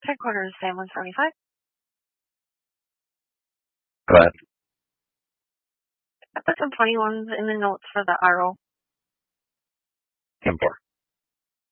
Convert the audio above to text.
headquarters, Sam 175. Go ahead. I put some 21s in the notes for the RO. 10-4.